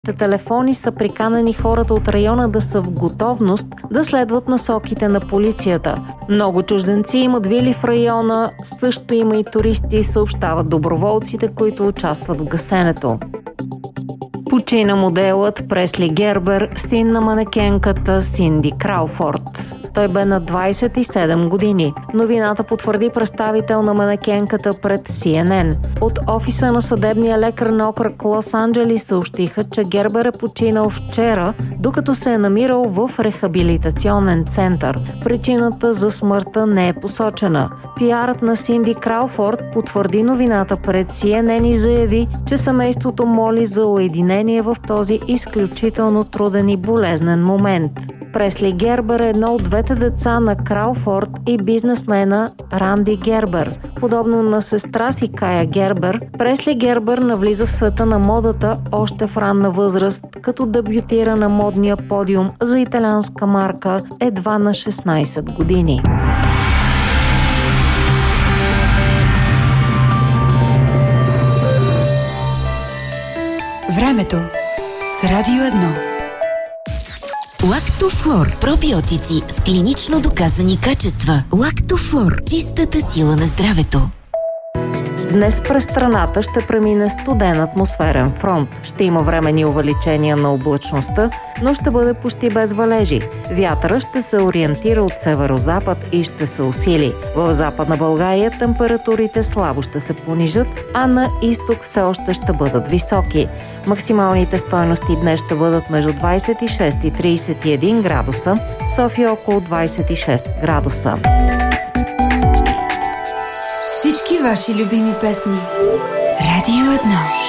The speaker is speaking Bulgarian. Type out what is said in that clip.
телефони са приканени хората от района да са в готовност да следват насоките на полицията. Много чужденци имат вили в района, също има и туристи, съобщават доброволците, които участват в гасенето. Почина моделът Пресли Гербер, син на манекенката Синди Крауфорд. Той бе на 27 години. Новината потвърди представител на манекенката пред CNN. От офиса на съдебния лекар на окръг Лос-Анджелис съобщиха, че Гербер е починал вчера, докато се е намирал в рехабилитационен център. Причината за смъртта не е посочена. Пиарът на Синди Крауфорд потвърди новината пред CNN и заяви, че семейството моли за уединение в този изключително труден и болезнен момент. Пресли Гербер е едно от двете деца на Крауфорд и бизнесмена Ранди Гербер. Подобно на сестра си Кая Гербер, Пресли Гербер навлиза в света на модата още в ранна възраст, като дебютира на модния подиум за италианска марка едва на 16 години. Времето с Радио 1. Лактофлор. Пробиотици с клинично доказани качества. Лактофлор. Чистата сила на здравето. Днес през страната ще премине студен атмосферен фронт. Ще има временни увеличения на облачността, но ще бъде почти без валежи. Вятъра ще се ориентира от северозапад и ще се усили. В Западна България температурите слабо ще се понижат, а на изток все още ще бъдат високи. Максималните стойности днес ще бъдат между 26 и 31 градуса, София около 26 градуса. Всички ваши любими песни. Радио 1.